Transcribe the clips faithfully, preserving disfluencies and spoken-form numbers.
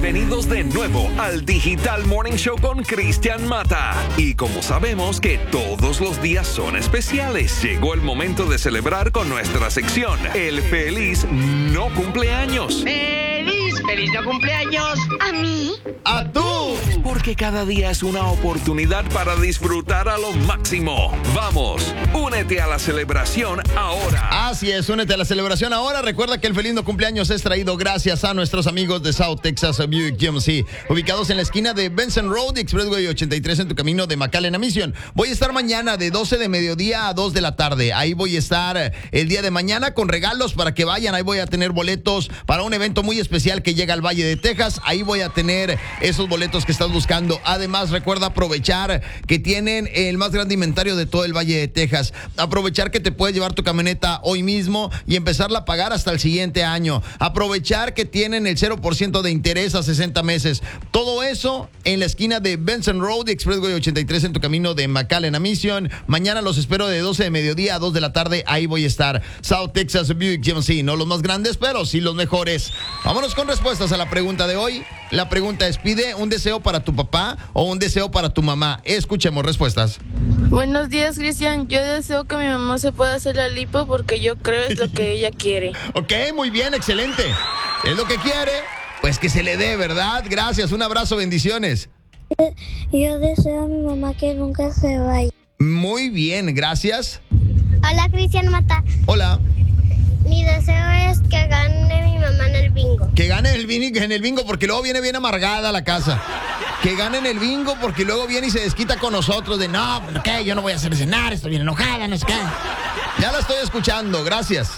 Bienvenidos de nuevo al Digital Morning Show con Cristian Mata. Y como sabemos que todos los días son especiales, llegó el momento de celebrar con nuestra sección, el Feliz No Cumpleaños. ¡Feliz! ¡Feliz no cumpleaños! ¿A mí? ¡A tú! Porque cada día es una oportunidad para disfrutar a lo máximo. Vamos, únete a la celebración ahora. Así es, únete a la celebración ahora. Recuerda que el Feliz No Cumpleaños es traído gracias a nuestros amigos de South Texas Buick G M C, ubicados en la esquina de Benson Road y Expressway ochenta y tres en tu camino de McAllen a Mission. Voy a estar mañana de doce de mediodía a dos de la tarde. Ahí voy a estar el día de mañana con regalos para que vayan. Ahí voy a tener boletos para un evento muy especial que llega al Valle de Texas. Ahí voy a tener esos boletos que estás buscando. Además, recuerda aprovechar que tienen el más grande inventario de todo el Valle de Texas. Aprovechar que te puedes llevar tu camioneta hoy mismo y empezarla a pagar hasta el siguiente año. Aprovechar que tienen el cero por ciento de interés a sesenta meses. Todo eso en la esquina de Benson Road y Expressway ochenta y tres en tu camino de McAllen a Mission. Mañana los espero de doce de mediodía a dos de la tarde. Ahí voy a estar. South Texas Buick G M C. No los más grandes, pero sí los mejores. Vámonos con respuestas a la pregunta de hoy. La pregunta es, pide un deseo para tu papá o un deseo para tu mamá. Escuchemos respuestas. Buenos días, Cristian. Yo deseo que mi mamá se pueda hacer la lipo porque yo creo es lo que ella quiere. Ok, muy bien, excelente. Es lo que quiere, pues que se le dé, ¿verdad? Gracias, un abrazo, bendiciones. Yo deseo a mi mamá que nunca se vaya. Muy bien, gracias. Hola, Cristian Mata. Hola. Mi deseo es que gane mi mamá en el bingo. Que gane el bingo, en el bingo porque luego viene bien amargada a la casa. Que gane en el bingo porque luego viene y se desquita con nosotros de no, ¿qué? Yo no voy a hacer cenar, estoy bien enojada, no sé qué. Ya la estoy escuchando, gracias.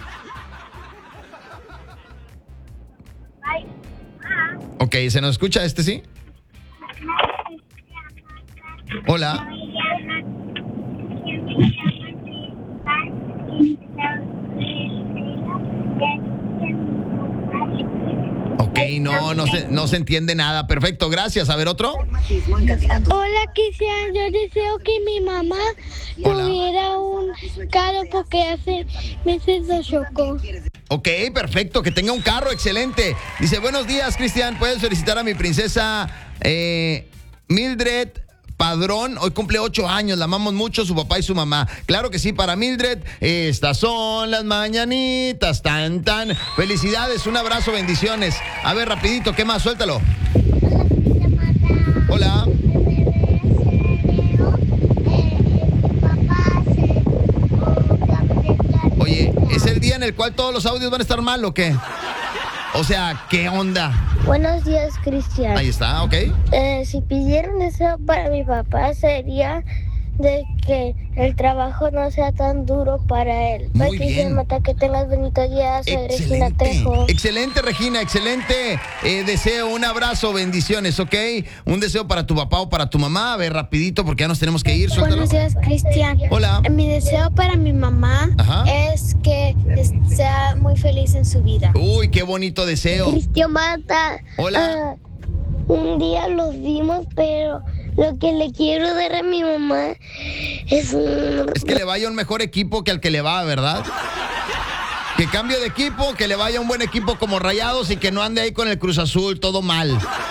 Ok, ¿se nos escucha este sí? Hola. Ok, no, no se, no se entiende nada. Perfecto, gracias. A ver, ¿otro? Hola, Cristian. Yo deseo que mi mamá Hola. tuviera un carro porque hace meses lo chocó. Ok, perfecto, que tenga un carro, excelente. Dice, buenos días, Cristian. ¿Puedes felicitar a mi princesa eh, Mildred Padrón? Hoy cumple ocho años, la amamos mucho, su papá y su mamá. Claro que sí, para Mildred, estas son las mañanitas, tan, tan. Felicidades, un abrazo, bendiciones. A ver, rapidito, ¿qué más? Suéltalo. Hola. Oye, ¿es el día en el cual todos los audios van a estar mal o qué? O sea, ¿qué onda? Buenos días, Cristian. Ahí está, ok. Eh, si pidieran deseo para mi papá sería de que el trabajo no sea tan duro para él. Muy Porque bien. se mata que tengas bonito día. Soy Regina Tejo. Excelente, Regina, excelente. Eh, deseo un abrazo, bendiciones, ¿ok? Un deseo para tu papá o para tu mamá. A ver, rapidito, porque ya nos tenemos que ir. Suéltalo. Buenos días, Cristian. Hola. Mi deseo para mi mamá Ajá. es que sea muy feliz en su vida. Uy, qué bonito deseo. Cristian Mata. Hola. Uh, un día los vimos, pero lo que le quiero dar a mi mamá es un... Es que le vaya un mejor equipo que al que le va, ¿verdad? Que cambie de equipo, que le vaya un buen equipo como Rayados y que no ande ahí con el Cruz Azul, todo mal.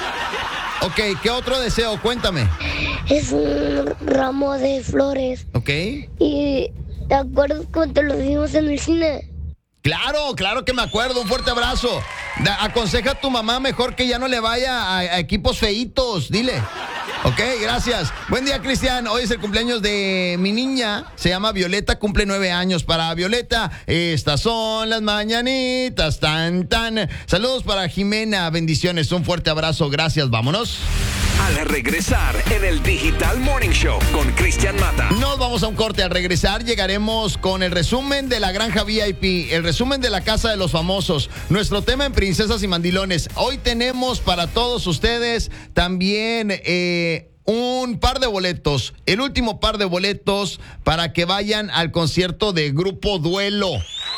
Ok, ¿qué otro deseo? Cuéntame. Es un ramo de flores. Ok. Y ¿te acuerdas cuando lo vimos en el cine? Claro, claro que me acuerdo. Un fuerte abrazo. Da, aconseja a tu mamá mejor que ya no le vaya a, a equipos feitos. Dile. Ok, gracias. Buen día, Cristian. Hoy es el cumpleaños de mi niña. Se llama Violeta, cumple nueve años. Para Violeta, estas son las mañanitas, tan, tan. Saludos para Jimena, bendiciones. Un fuerte abrazo, gracias. Vámonos. Al regresar en el Digital Morning Show con Cristian Mata. Nos vamos a un corte. Al regresar llegaremos con el resumen de la Granja V I P, el resumen de la Casa de los Famosos, nuestro tema en Princesas y Mandilones. Hoy tenemos para todos ustedes también eh, un par de boletos, el último par de boletos para que vayan al concierto de Grupo Duelo.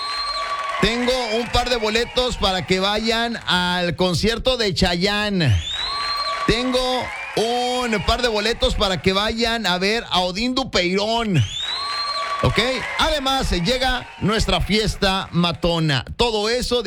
Tengo un par de boletos para que vayan al concierto de Chayanne. Tengo un par de boletos para que vayan a ver a Odín Dupeirón. ¿Ok? Además, llega nuestra fiesta matona. Todo eso...